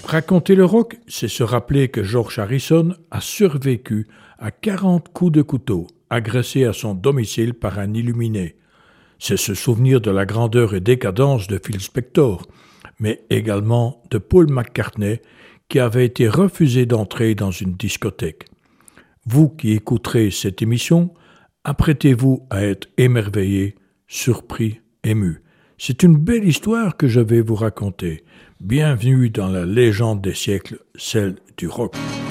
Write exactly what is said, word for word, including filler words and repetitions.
Raconter le rock, c'est se rappeler que George Harrison a survécu à quarante coups de couteau, agressé à son domicile par un illuminé. C'est se souvenir de la grandeur et décadence de Phil Spector, mais également de Paul McCartney, qui avait été refusé d'entrer dans une discothèque. Vous qui écouterez cette émission, apprêtez-vous à être émerveillé, surpris, ému. C'est une belle histoire que je vais vous raconter. Bienvenue dans la légende des siècles, celle du rock.